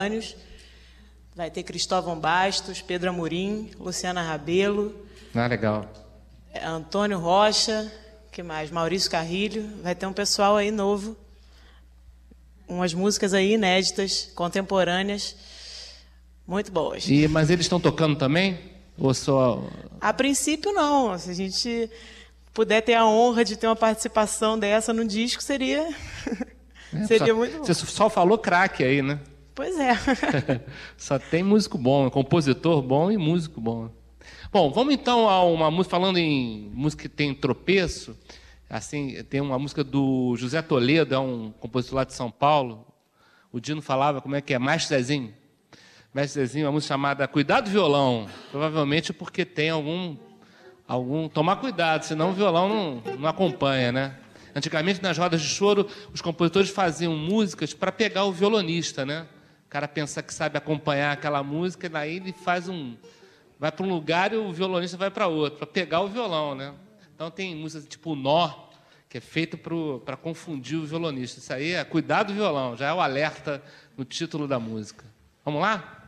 Vai ter Cristóvão Bastos, Pedro Amorim, Luciana Rabelo. Ah, legal. Antônio Rocha, que mais? Maurício Carrilho. Vai ter um pessoal aí novo. Umas músicas aí inéditas, contemporâneas, muito boas. Mas eles estão tocando também? Ou só... A princípio, não. Se a gente puder ter a honra de ter uma participação dessa no disco, seria, seria muito bom. Você só falou craque aí, né? Pois é. Só tem músico bom, compositor bom e músico bom. Bom, vamos então a uma música, falando em música que tem tropeço, assim, tem uma música do José Toledo, é um compositor lá de São Paulo. O Dino falava, como é que é? Mestre Zezinho. Mestre Zezinho, uma música chamada Cuidado Violão. Provavelmente porque tem algum... Tomar cuidado, senão o violão não acompanha, né? Antigamente, nas rodas de choro, os compositores faziam músicas para pegar o violonista, né? O cara pensa que sabe acompanhar aquela música, e daí ele vai para um lugar e o violonista vai para outro, para pegar o violão, né? Então tem música tipo Nó, que é feito para confundir o violonista. Isso aí é Cuidado Violão, já é o alerta no título da música. Vamos lá?